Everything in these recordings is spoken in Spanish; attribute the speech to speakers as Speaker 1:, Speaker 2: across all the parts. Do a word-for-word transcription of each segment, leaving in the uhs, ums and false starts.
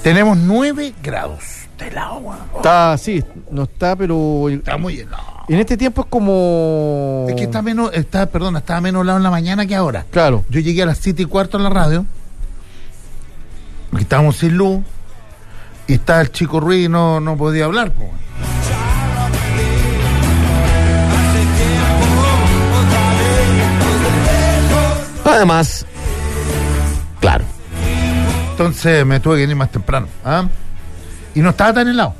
Speaker 1: Tenemos nueve grados de agua.
Speaker 2: Está, sí, no está, pero...
Speaker 1: Está muy helado.
Speaker 2: En este tiempo es como...
Speaker 1: Es que está menos, está, perdón, estaba menos helado en la mañana que ahora.
Speaker 2: Claro.
Speaker 1: Yo llegué a las siete y cuarto en la radio, porque estábamos sin luz, y estaba el chico Ruiz y no, no podía hablar, pues.
Speaker 2: Además, claro.
Speaker 1: Entonces me tuve que ir más temprano, ¿ah? Y no estaba tan helado.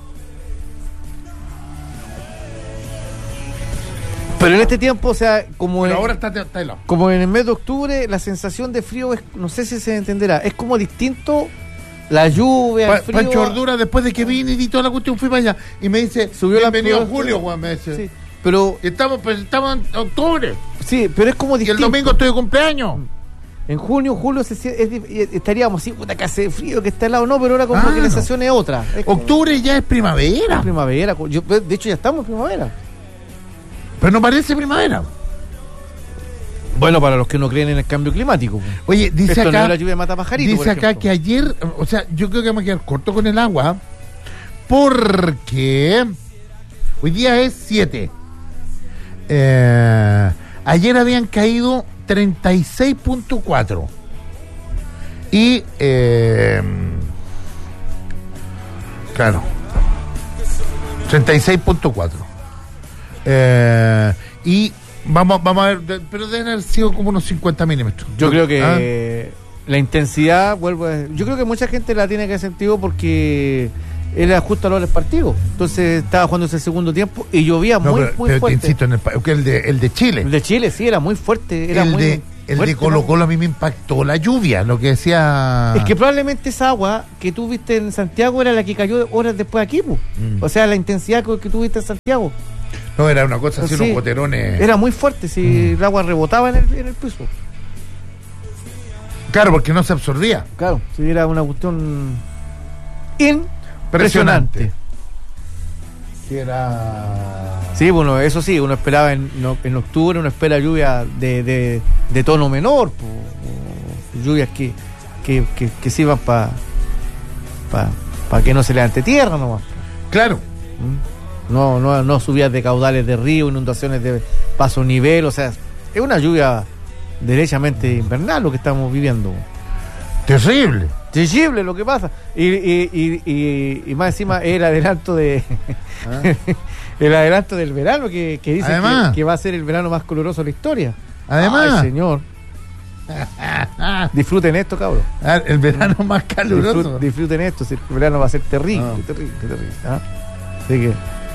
Speaker 2: Pero en este tiempo, o sea, como
Speaker 1: Pero
Speaker 2: en,
Speaker 1: ahora está, está helado.
Speaker 2: como en el mes de octubre, la sensación de frío es, no sé si se entenderá, es como distinto la lluvia,
Speaker 1: Pa-
Speaker 2: el frío.
Speaker 1: Pancho Ordura, después de que vine y di toda la cuestión, fui para allá y me dice,
Speaker 2: Subió la
Speaker 1: bienvenido
Speaker 2: prueba-
Speaker 1: Julio, Juan, me dice.
Speaker 2: Sí, pero,
Speaker 1: Estamos, pues, estamos en octubre,
Speaker 2: sí, pero es como
Speaker 1: y el
Speaker 2: distinto.
Speaker 1: domingo estoy de cumpleaños.
Speaker 2: En junio, julio se, sie- es dif- estaríamos así, puta, que hace frío, que está helado, no, pero ahora como
Speaker 1: Ah,
Speaker 2: que la
Speaker 1: no.
Speaker 2: sensación es otra. Es como-
Speaker 1: Octubre ya es primavera,
Speaker 2: es primavera. Yo, de hecho, ya estamos en primavera.
Speaker 1: pero no parece primavera.
Speaker 2: Bueno, para los que no creen en el cambio climático.
Speaker 1: Oye, dice
Speaker 2: Esto no
Speaker 1: acá,
Speaker 2: es la lluvia mata pajarito, por
Speaker 1: dice acá
Speaker 2: ejemplo.
Speaker 1: que ayer, o sea, yo creo que vamos a quedar corto con el agua, porque hoy día es siete. Eh, ayer habían caído treinta y seis punto cuatro. Y, eh, claro, treinta y seis punto cuatro. Eh, y vamos, vamos a ver, de- pero deben haber sido como unos cincuenta milímetros.
Speaker 2: Yo creo que
Speaker 1: ¿Ah?
Speaker 2: eh, la intensidad, vuelvo a, yo creo que mucha gente la tiene que haber sentido porque era justo a la hora del partido. Entonces estaba jugando ese segundo tiempo y llovía
Speaker 1: No,
Speaker 2: muy,
Speaker 1: pero,
Speaker 2: muy
Speaker 1: pero te
Speaker 2: fuerte.
Speaker 1: insisto, en el, pa- que el, de, el de Chile.
Speaker 2: El de Chile, sí, era muy fuerte. Era
Speaker 1: el
Speaker 2: muy
Speaker 1: de, el
Speaker 2: fuerte,
Speaker 1: de Colo
Speaker 2: ¿no?
Speaker 1: Colo a mí me impactó la lluvia, lo que decía.
Speaker 2: Es que probablemente esa agua que tú viste en Santiago era la que cayó horas después aquí, po.
Speaker 1: Mm.
Speaker 2: O sea, la intensidad que, que tú viste en Santiago.
Speaker 1: No, era una cosa así,
Speaker 2: Sí.
Speaker 1: unos goterones.
Speaker 2: Era muy fuerte, si
Speaker 1: Mm.
Speaker 2: el agua rebotaba en el, en el piso.
Speaker 1: Claro, porque no se absorbía.
Speaker 2: Claro, si era una cuestión impresionante.
Speaker 1: Impresionante. Que era.
Speaker 2: Sí, bueno, eso sí, uno esperaba en, no- en octubre, uno espera lluvia de, de, de tono menor, po, o lluvias que, que, que, que sirvan para pa, pa que no se levante tierra nomás.
Speaker 1: Claro.
Speaker 2: ¿Mm? No, no, no subidas de caudales de río, inundaciones de paso nivel, o sea, es una lluvia derechamente invernal lo que estamos viviendo.
Speaker 1: Terrible.
Speaker 2: Terrible lo que pasa. Y, y, y, y, y más encima el adelanto de
Speaker 1: ¿Ah?
Speaker 2: el adelanto del verano que, que dice
Speaker 1: Además.
Speaker 2: que, que va a ser el verano más coloroso de la historia.
Speaker 1: Además.
Speaker 2: Ay, señor. Disfruten esto, cabrón.
Speaker 1: Ah, el verano más
Speaker 2: Disfruten,
Speaker 1: caluroso.
Speaker 2: disfruten esto. Si el verano va a ser terrible,
Speaker 1: Ah.
Speaker 2: terrible, terrible. ¿Ah? Así que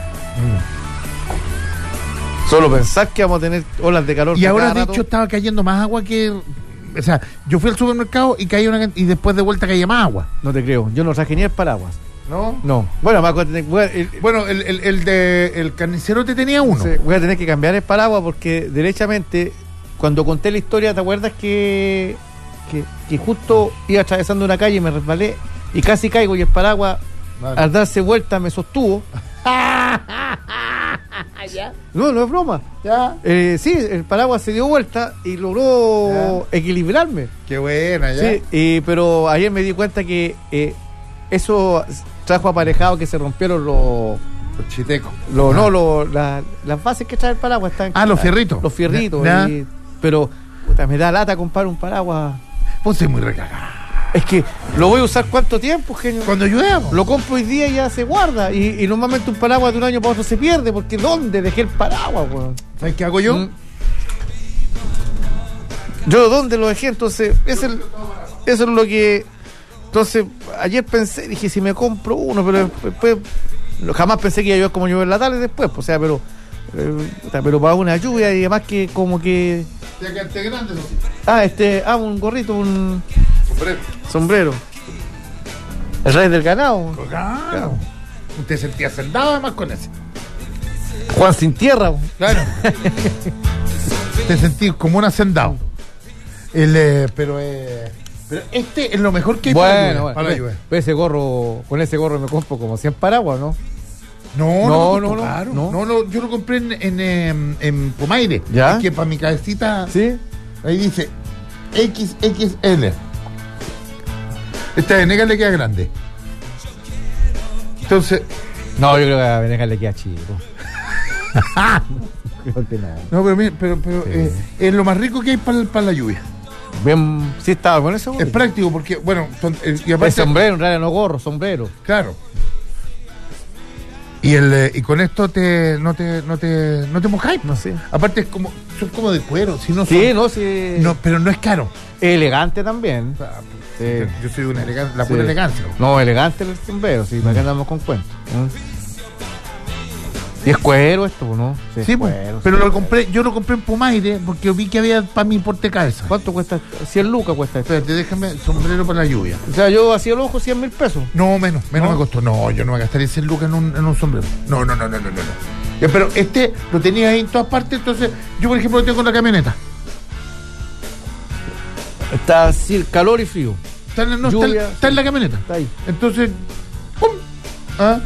Speaker 2: solo pensar que vamos a tener olas de calor.
Speaker 1: Y
Speaker 2: cada
Speaker 1: ahora, de
Speaker 2: rato.
Speaker 1: hecho, estaba cayendo más agua que. O sea, yo fui al supermercado y caía una can- y después de vuelta caía más agua.
Speaker 2: No te creo. Yo no traje ni el paraguas.
Speaker 1: ¿No?
Speaker 2: No. Bueno, me acuerdo, voy a, el-
Speaker 1: Bueno, el, el, el de el carnicero te tenía uno.
Speaker 2: Sí, voy a tener que cambiar el paraguas porque derechamente cuando conté la historia, ¿te acuerdas que, que, que justo iba atravesando una calle y me resbalé y casi caigo y el paraguas
Speaker 1: Vale.
Speaker 2: al darse vuelta me sostuvo? No, no es broma.
Speaker 1: Ya.
Speaker 2: Eh, sí, el paraguas se dio vuelta y logró equilibrarme.
Speaker 1: Qué buena, ya.
Speaker 2: Sí, y- pero ayer me di cuenta que eh, eso trajo aparejado que se rompieron los...
Speaker 1: Los chitecos.
Speaker 2: Lo,
Speaker 1: Ah.
Speaker 2: No, lo, la- las bases que trae el paraguas están.
Speaker 1: Ah, los fierritos.
Speaker 2: Los fierritos.
Speaker 1: Ya.
Speaker 2: y- pero puta, me da lata comprar un paraguas.
Speaker 1: Pues soy muy recagado.
Speaker 2: Es que lo voy a usar cuánto tiempo, genio.
Speaker 1: Cuando llueva.
Speaker 2: Lo compro hoy día y ya se guarda. Y, y normalmente un paraguas de un año para otro se pierde. Porque ¿dónde dejé el paraguas, weón?
Speaker 1: ¿Sabes qué hago yo?
Speaker 2: Mm. Yo dónde lo dejé, entonces, eso es, eso es lo que. Entonces, ayer pensé, dije, si me compro uno, pero después. no, jamás pensé que iba a llover como llover en la tarde después, o sea, pero. eh, puta, pero para una lluvia y además que como que.
Speaker 1: Ya quedaste grande, eso sí.
Speaker 2: Ah, este. Ah, un gorrito, un
Speaker 1: Sombrero.
Speaker 2: sombrero. El rey del ganado.
Speaker 1: Claro. Te sentías sentado además con ese.
Speaker 2: Juan sin tierra.
Speaker 1: Claro. Te sentí como un hacendado. El, eh, pero, eh, pero este es lo mejor que hay para la
Speaker 2: Bueno,
Speaker 1: lluvia,
Speaker 2: bueno.
Speaker 1: para la lluvia.
Speaker 2: Pero ese gorro, con ese gorro me compro como cien paraguas, ¿no?
Speaker 1: No,
Speaker 2: No,
Speaker 1: no,
Speaker 2: no,
Speaker 1: no,
Speaker 2: no,
Speaker 1: claro.
Speaker 2: no.
Speaker 1: no, no, yo lo compré en, en, em, en Pomaire.
Speaker 2: ¿Ya?
Speaker 1: Es que para mi cabecita,
Speaker 2: Sí.
Speaker 1: ahí dice equis equis ele. Esta Venegas le queda grande. Entonces.
Speaker 2: No, yo creo que a Venegas le queda chico. Creo que no.
Speaker 1: No, pero mira, pero, pero
Speaker 2: Sí.
Speaker 1: eh, es lo más rico que hay para, para la lluvia.
Speaker 2: Bien, sí estaba con eso.
Speaker 1: Es práctico porque, bueno, son- eh, y
Speaker 2: Es
Speaker 1: aparte.
Speaker 2: sombrero, en realidad no gorro, sombrero.
Speaker 1: Claro. Y el eh, y con esto te no te no te no te mojáis.
Speaker 2: No sé.
Speaker 1: Aparte es como son como de cuero, si no
Speaker 2: Sí,
Speaker 1: son-
Speaker 2: no, sí.
Speaker 1: no, pero no es caro.
Speaker 2: Elegante también. Sí.
Speaker 1: Yo soy de una elegancia, la
Speaker 2: Sí.
Speaker 1: pura elegancia.
Speaker 2: No, elegante el sombrero, sí, para qué andamos con cuentos. ¿Mm? Y es cuero esto, ¿no?
Speaker 1: Sí, pues,
Speaker 2: cuero,
Speaker 1: pero
Speaker 2: sí.
Speaker 1: lo compré, yo lo compré en Pumaire porque vi que había para mi porte calza.
Speaker 2: ¿Cuánto cuesta? cien lucas cuesta esto.
Speaker 1: Espérate, déjame sombrero para la lluvia.
Speaker 2: O sea, yo hacía el ojo cien mil pesos.
Speaker 1: No, menos, menos
Speaker 2: ¿No?
Speaker 1: me costó. No, yo no me gastaría cien lucas en un, en un sombrero. No, no, no, no, no, no. no. Ya, pero este lo tenía ahí en todas partes, entonces yo, por ejemplo, lo tengo en la camioneta.
Speaker 2: Está así, calor y frío.
Speaker 1: Está en, no, está en-
Speaker 2: Lluvia,
Speaker 1: está en la camioneta.
Speaker 2: Está ahí.
Speaker 1: Entonces, ¡pum! ¿Ah?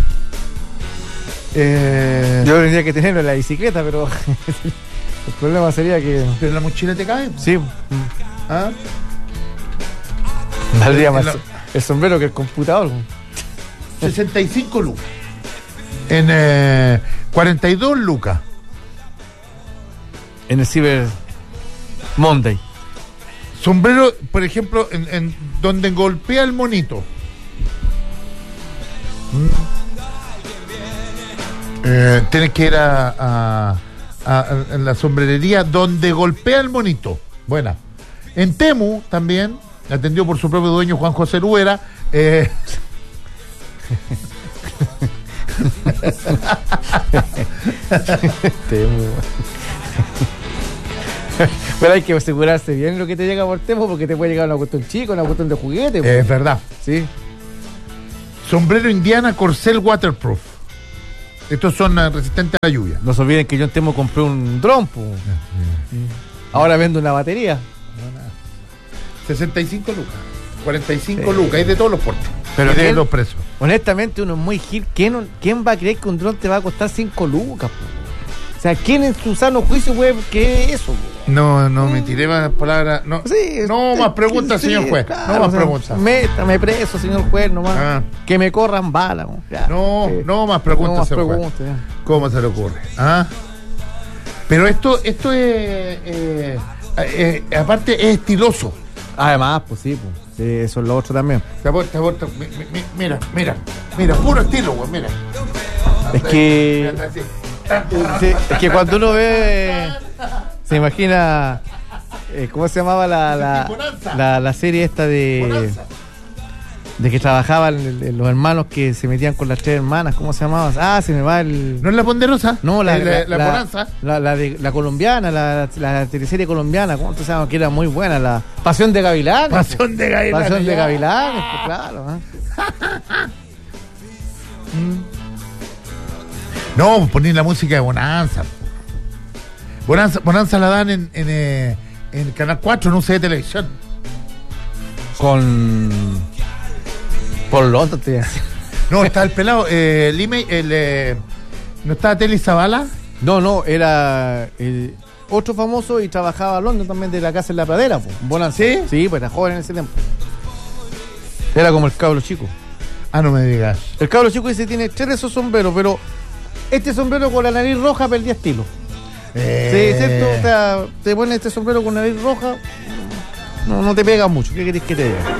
Speaker 1: Eh,
Speaker 2: Yo tendría que tenerlo en la bicicleta, pero el problema sería que.
Speaker 1: ¿Pero la mochila te cae?
Speaker 2: Sí,
Speaker 1: ¿Ah?
Speaker 2: valdría más
Speaker 1: La-
Speaker 2: el sombrero que el computador.
Speaker 1: sesenta y cinco lucas. En eh, cuarenta y dos lucas.
Speaker 2: En el Cyber Monday.
Speaker 1: Sombrero, por ejemplo, en, en donde golpea el monito. Mm. Eh, tienes que ir a, a, a- a la sombrerería donde golpea el monito. Buena. En Temu también, atendido por su propio dueño Juan José Ruera. Eh,
Speaker 2: Pero hay que asegurarse bien lo que te llega por Temo, porque te puede llegar una cuestión chica, una cuestión de juguete.
Speaker 1: es verdad.
Speaker 2: Sí.
Speaker 1: Sombrero Indiana Corcel Waterproof. Estos son eh, resistentes a la lluvia.
Speaker 2: No se olviden que yo en Temo compré un dron, po. Ahora vendo una batería.
Speaker 1: sesenta y cinco lucas. cuarenta y cinco
Speaker 2: Sí.
Speaker 1: lucas. Hay de todos los portes.
Speaker 2: Pero
Speaker 1: y de
Speaker 2: ¿quién-
Speaker 1: los precios.
Speaker 2: Honestamente, uno es muy gil. ¿Quién, ¿Quién va a creer que un dron te va a costar cinco lucas, po? O sea, ¿quién en su sano juicio, güey, qué es eso, po?
Speaker 1: No, no, me tiré más palabras. No,
Speaker 2: Sí,
Speaker 1: no
Speaker 2: este,
Speaker 1: más preguntas,
Speaker 2: sí,
Speaker 1: señor juez.
Speaker 2: claro,
Speaker 1: no más
Speaker 2: o sea,
Speaker 1: preguntas.
Speaker 2: Métame preso, señor juez, nomás.
Speaker 1: Ah.
Speaker 2: Que me corran balas. po. Ya,
Speaker 1: No,
Speaker 2: sí.
Speaker 1: no más preguntas,
Speaker 2: No más
Speaker 1: señor juez.
Speaker 2: preguntas, ya.
Speaker 1: ¿Cómo se le ocurre? ¿Ah? Pero esto, esto es. eh, eh, aparte, es estiloso.
Speaker 2: Además, pues sí, pues. Sí, eso es lo otro también.
Speaker 1: Te aporta, te aporta. Mi- mi- mi- Mira, mira, mira, puro estilo, güey, mira.
Speaker 2: Es que.
Speaker 1: Mira, así.
Speaker 2: Sí, es que cuando uno ve. Se imagina. eh, ¿Cómo se llamaba la, la,
Speaker 1: Bonanza.
Speaker 2: la, la serie esta de.
Speaker 1: Bonanza.
Speaker 2: De que trabajaban el- el- los hermanos que se metían con las tres hermanas? ¿Cómo se llamaba? Ah, se me va el.
Speaker 1: ¿No es la ponderosa?
Speaker 2: No, la,
Speaker 1: Eh,
Speaker 2: la,
Speaker 1: la,
Speaker 2: la-
Speaker 1: bonanza.
Speaker 2: la- la de, la colombiana, la, la teleserie colombiana, ¿cómo se llama? Que era muy buena, la Pasión de Gavilanes.
Speaker 1: Pasión de Gavilanes,
Speaker 2: Pasión de
Speaker 1: ya.
Speaker 2: Gavilanes, pues, claro. ¿eh?
Speaker 1: No, poner la música de Bonanza. Bonanza, Bonanza la dan en, en, eh, en Canal cuatro, no sé, de televisión.
Speaker 2: Con. Por Londres, te decía.
Speaker 1: No, está el pelado, eh, el email, el, eh, ¿no estaba Telly Zavala?
Speaker 2: No, no, era eh, otro famoso y trabajaba en Londres también de la casa en la pradera, pues. Bonanza.
Speaker 1: ¿Sí?
Speaker 2: Sí, pues era joven en ese tiempo. Era como el cabro chico.
Speaker 1: Ah, no me digas.
Speaker 2: El cabro chico dice tiene tres de esos sombreros, pero este sombrero con la nariz roja perdía estilo.
Speaker 1: Eh,
Speaker 2: Sí, ¿cierto? O sea, te pones este sombrero con nariz roja, no, no te pega mucho. ¿Qué querés que te diga?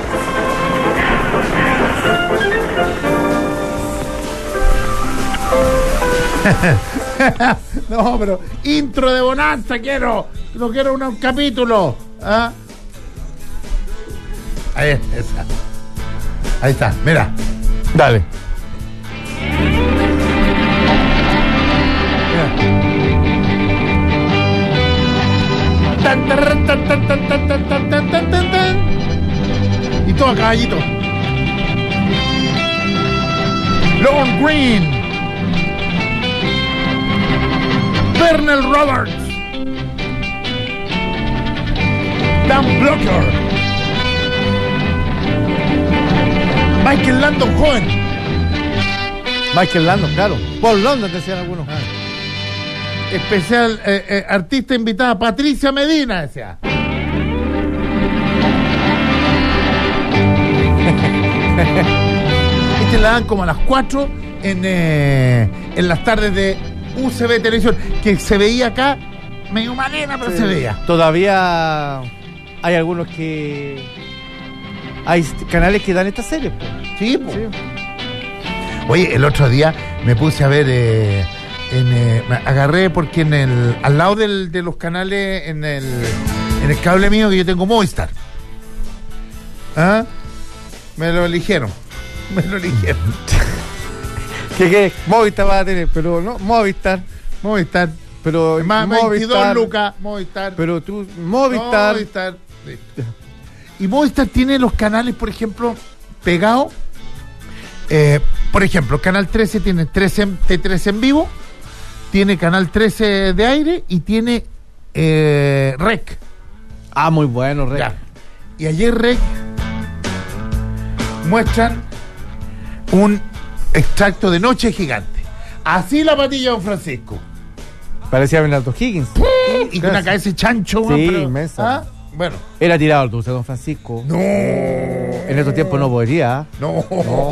Speaker 1: No, pero intro de Bonanza quiero. No quiero una- un capítulo. ¿Ah? Ahí está, esa. Ahí está, mira.
Speaker 2: Dale.
Speaker 1: Tan, tarran, tan, tan, tan, tan, tan, tan, tan, tan, tan, tan. Y todo a caballito. Lorne Green. Bernal Roberts. Dan Blocker. Michael Landon joven.
Speaker 2: Michael Landon, claro. Paul London, decían algunos.
Speaker 1: Especial eh, eh, artista invitada Patricia Medina, decía. Este la dan como a las cuatro en, eh, en las tardes de U C B Televisión, que se veía acá medio malena, pero
Speaker 2: Sí.
Speaker 1: se veía.
Speaker 2: Todavía hay algunos que... Hay canales que dan estas series. Pues.
Speaker 1: Sí, po.
Speaker 2: Sí.
Speaker 1: Oye, el otro día me puse a ver, eh, en, eh, me agarré porque en el, al lado del, de los canales, en el, en el cable mío que yo tengo Movistar. ¿Ah? Me lo eligieron. Me lo eligieron.
Speaker 2: ¿Qué qué? Movistar va a tener, pero no, Movistar.
Speaker 1: Movistar.
Speaker 2: Pero
Speaker 1: Más
Speaker 2: Movistar.
Speaker 1: veintidós lucas. Movistar.
Speaker 2: Pero tú, Movistar.
Speaker 1: Movistar. Listo. Y Movistar tiene los canales, por ejemplo, pegados. Eh, por ejemplo, Canal trece tiene trece, T trece en vivo, tiene Canal trece de aire y tiene eh, Rec.
Speaker 2: Ah, muy bueno, Rey.
Speaker 1: Ya. Y ayer Rec muestran un extracto de Noche Gigante. Así la patilla de Don Francisco.
Speaker 2: Parecía Bernardo Higgins.
Speaker 1: Y con una cabeza de chancho.
Speaker 2: Sí,
Speaker 1: pero-
Speaker 2: inmensa.
Speaker 1: ¿Ah? Bueno.
Speaker 2: Era tirado el dulce, Don Francisco.
Speaker 1: No.
Speaker 2: En estos tiempos no podría.
Speaker 1: No.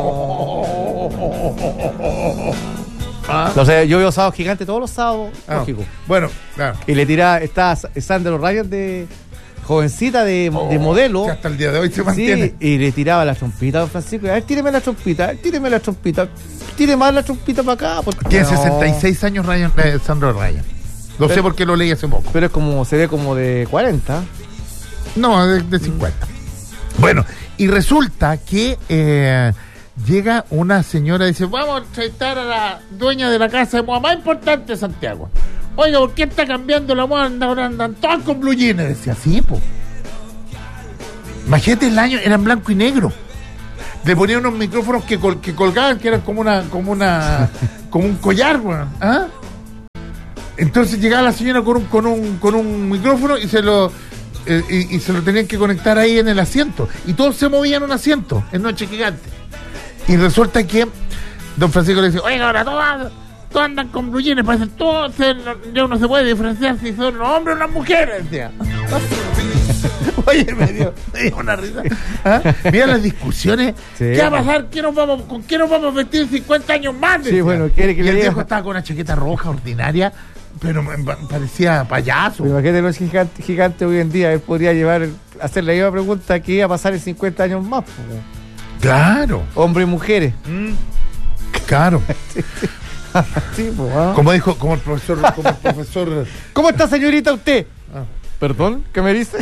Speaker 1: Ah.
Speaker 2: Entonces, yo veo Sábado Gigante todos los sábados.
Speaker 1: Ah.
Speaker 2: Lógico.
Speaker 1: Bueno, claro.
Speaker 2: Y le tira, está Sandra Ryan de jovencita de,
Speaker 1: Oh,
Speaker 2: de modelo.
Speaker 1: que hasta el día de hoy se
Speaker 2: Sí,
Speaker 1: mantiene.
Speaker 2: y le tiraba la trompita a Don Francisco. A ver, tíreme la trompita, a ver, tíreme la trompita. Tire más la trompita para acá. Porque...
Speaker 1: Tiene
Speaker 2: No.
Speaker 1: sesenta y seis años Ryan, eh, Sandro Ryan. Lo sé
Speaker 2: Pero-
Speaker 1: porque lo leí hace poco.
Speaker 2: Pero es como, se ve como de cuarenta.
Speaker 1: No, de, de cincuenta. Bueno, y resulta que eh, llega una señora y dice, vamos a entrevistar a la dueña de la casa de moda más importante de Santiago. Oiga, ¿por qué está cambiando la moda? Andan, ahora andan todas con blue jeans. Decía, sí, po. Imagínate, el año era en blanco y negro. Le ponían unos micrófonos que, col- que colgaban, que eran como una, como una, como un collar, weón. ¿Ah? Entonces llegaba la señora con un, con un, con un micrófono y se lo eh, y, y se lo tenían que conectar ahí en el asiento. Y todos se movían un asiento en Noche Gigante. Y resulta que Don Francisco le dice, oiga, ahora todas, todas andan con blue jeans, parecen todos, se- no- ya uno se puede diferenciar si son los hombres o las mujeres, decía. Oye, me dio, me dio una risa. ¿Ah? Mira las discusiones.
Speaker 2: Sí.
Speaker 1: ¿Qué va a pasar? ¿Qué nos vamos, ¿Con qué nos vamos a vestir en cincuenta años más?
Speaker 2: Sí,
Speaker 1: decía.
Speaker 2: bueno, quiere que
Speaker 1: y
Speaker 2: le
Speaker 1: el
Speaker 2: diga-
Speaker 1: viejo estaba con una chaqueta roja ordinaria, pero me- me parecía payaso.
Speaker 2: Pero imagínate los gigantes gigante hoy en día. Él podría llevar, hacer la misma pregunta que iba a pasar en cincuenta años más. Po.
Speaker 1: Claro.
Speaker 2: Hombres y mujeres.
Speaker 1: Mm. Claro.
Speaker 2: Sí, po, ¿ah?
Speaker 1: Como dijo, como el profesor, como el profesor.
Speaker 2: ¿Cómo está, señorita, usted?
Speaker 1: Ah,
Speaker 2: ¿Perdón? ¿Qué me dice?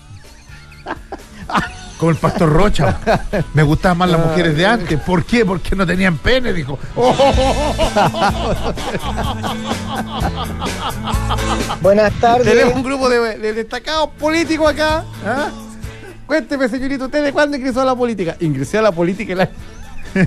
Speaker 1: como el pastor Rocha. Me gustaban más las mujeres de antes. ¿Por qué? Porque no tenían pene, dijo.
Speaker 3: Buenas tardes.
Speaker 2: Tenemos un grupo de, de destacados políticos acá.
Speaker 1: ¿Ah?
Speaker 2: Cuénteme, señorita, ¿usted de cuándo ingresó a la política? Ingresé a la política el año. Me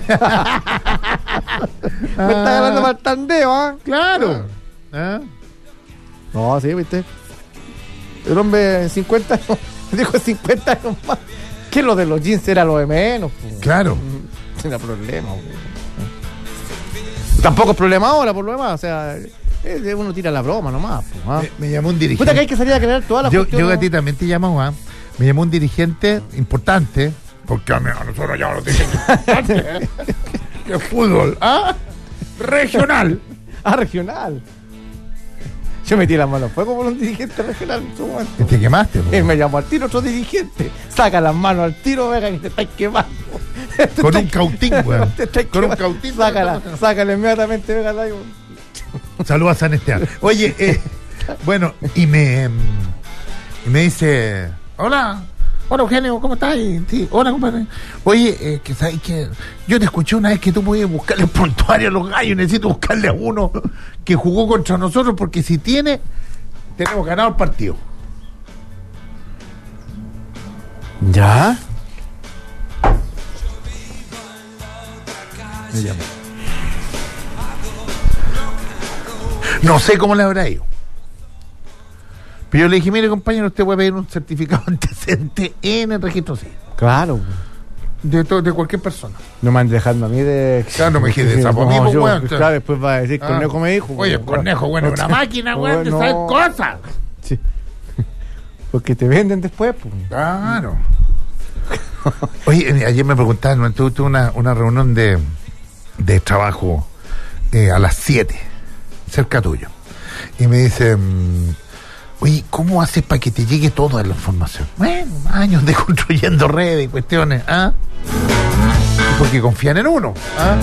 Speaker 2: está ganando mal tandeo, ¿ah?
Speaker 1: Claro. ¿Ah?
Speaker 2: No, sí, viste. El hombre en cincuenta años, dijo cincuenta años más. Que lo de los jeans era lo de menos. Po.
Speaker 1: Claro.
Speaker 2: No era problema. Po. Tampoco es problema ahora, por lo demás. O sea, eh, uno tira la broma nomás. Po, ¿ah?
Speaker 1: Me, me llamó un dirigente.
Speaker 2: Puta que hay que salir a crear todas las
Speaker 1: Yo,
Speaker 2: cuestiones.
Speaker 1: yo a ti también te llamo, Juan. Me llamó un dirigente importante, porque a mí- a nosotros ya los dirigentes importantes, ¿eh? de fútbol, ¿ah? Regional.
Speaker 2: Ah, regional. Yo metí las manos al fuego por un dirigente regional en su momento.
Speaker 1: Y te quemaste, po.
Speaker 2: Él me llamó al tiro, otro dirigente. Saca las manos al tiro, venga, que te estáis quemando. Te
Speaker 1: Con un
Speaker 2: estáis-
Speaker 1: cautín, weón.
Speaker 2: te estáis
Speaker 1: Con un
Speaker 2: quemando.
Speaker 1: cautín.
Speaker 2: Sácala, sácala inmediatamente, venga, dale.
Speaker 1: Saludos a San Esteban. Oye, eh, bueno, y me, y me dice, hola, hola Eugenio, ¿cómo estás? Y, sí, hola, compadre. Oye, eh, que sabes que yo te escuché una vez que tú podías buscarle prontuario a los gallos, necesito buscarle a uno que jugó contra nosotros, porque si tiene, tenemos ganado el partido.
Speaker 2: ¿Ya?
Speaker 1: Me llamó. No sé cómo le habrá ido. Pero yo le dije, mire compañero, usted puede pedir un certificado antecedente en el registro civil.
Speaker 2: Claro.
Speaker 1: De, to- de cualquier persona.
Speaker 2: No me han dejando a mí de...
Speaker 1: Claro, no me dije de sapo,
Speaker 2: No,
Speaker 1: mismo,
Speaker 2: yo,
Speaker 1: weón.
Speaker 2: Claro, después va a decir,
Speaker 1: Ah.
Speaker 2: Cornejo me dijo.
Speaker 1: Oye,
Speaker 2: weón.
Speaker 1: Cornejo, bueno, es una máquina, weón, de
Speaker 2: No.
Speaker 1: saber cosas.
Speaker 2: Sí. Porque te venden después, pues.
Speaker 1: Claro. Oye, ayer me preguntaban, ¿no? tuve, tuve una, una reunión de, de trabajo eh, a las siete, cerca tuyo. Y me dicen, oye, ¿cómo haces para que te llegue toda la información? Bueno, años de construyendo redes y cuestiones, ¿ah? Porque confían en uno, ¿ah?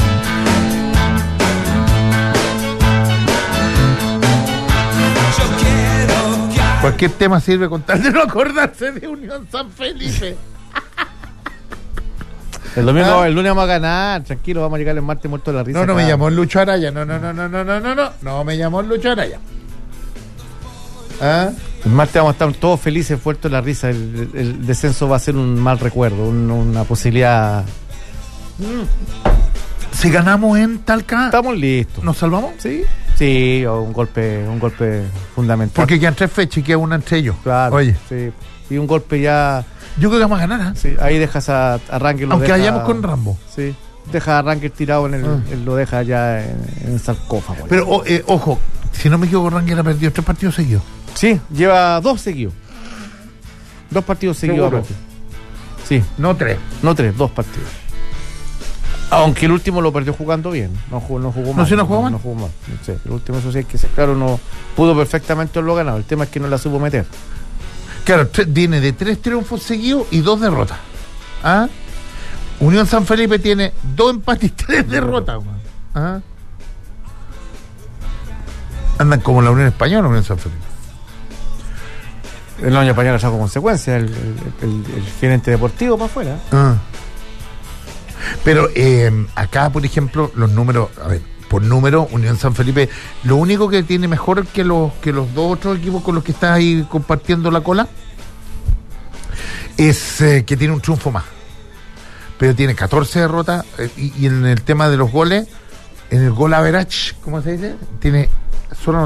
Speaker 1: Cualquier tema sirve con tal de no acordarse de Unión San Felipe.
Speaker 2: El domingo,
Speaker 1: ¿Ah?
Speaker 2: el lunes vamos a ganar, tranquilo, vamos a llegar el martes muerto de la risa.
Speaker 1: No, no
Speaker 2: acá.
Speaker 1: me llamó el Lucho Araya, no, no, no, no, no, no, no, no, no me llamó el Lucho Araya. ¿Ah?
Speaker 2: El martes vamos a estar todos felices, muertos de la risa. El, el, el descenso va a ser un mal recuerdo, un, una posibilidad.
Speaker 1: Si ganamos en Talca,
Speaker 2: Estamos listos.
Speaker 1: ¿nos salvamos?
Speaker 2: ¿Sí? Sí, o un golpe, un golpe fundamental.
Speaker 1: Porque quedan tres fechas y queda una entre ellos.
Speaker 2: Claro,
Speaker 1: Oye,
Speaker 2: sí. Y un golpe ya.
Speaker 1: yo creo que vamos a ganar, ¿eh?
Speaker 2: Sí, ahí dejas a, a Rangel.
Speaker 1: Aunque
Speaker 2: deja,
Speaker 1: vayamos con Rambo.
Speaker 2: Sí, deja a Rangel tirado en el.
Speaker 1: Ah.
Speaker 2: Él lo deja ya en, en el sarcófago.
Speaker 1: Pero, o- eh, ojo, si no me equivoco, Rangel ha perdido tres partidos seguidos.
Speaker 2: Sí, lleva dos seguidos. Dos partidos seguidos.
Speaker 1: ¿Seguro?
Speaker 2: aparte. Sí,
Speaker 1: No tres.
Speaker 2: no tres, dos partidos. Aunque el último lo perdió jugando bien. No jugó, no jugó
Speaker 1: ¿No,
Speaker 2: mal.
Speaker 1: sí no jugó mal?
Speaker 2: No jugó mal. Sí, el último, eso sí, es que se- claro, no pudo perfectamente haberlo ganado. El tema es que no la supo meter.
Speaker 1: Claro, tre- viene de tres triunfos seguidos y dos derrotas. ¿Ah? Unión San Felipe tiene dos empates y tres derrotas. weón. ¿Ah? Andan como la Unión Española, Unión San Felipe.
Speaker 2: El año pasado sacó consecuencias. El, el, el- el gerente deportivo para afuera.
Speaker 1: Ah. Pero eh, acá, por ejemplo, los números, a ver, por número, Unión San Felipe, lo único que tiene mejor que los que los dos otros equipos con los que estás ahí compartiendo la cola es eh, que tiene un triunfo más. Pero tiene catorce derrotas eh, y, y en el tema de los goles, en el gol average, ¿cómo se dice? Tiene solo